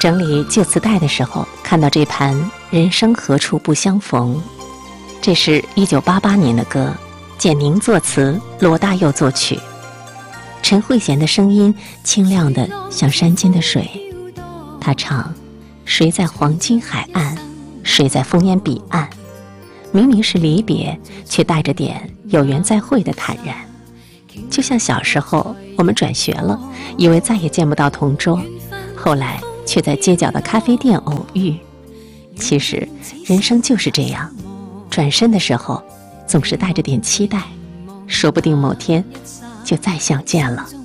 整理旧磁带的时候，看到这盘《人生何处不相逢》，这是1988年的歌，简宁作词，罗大佑作曲。陈慧娴的声音清亮的像山间的水，她唱：谁在黄金海岸，谁在烽烟彼岸，明明是离别，却带着点有缘再会的坦然。就像小时候我们转学了，以为再也见不到同桌，后来却在街角的咖啡店偶遇。其实人生就是这样，转身的时候总是带着点期待，说不定某天就再相见了。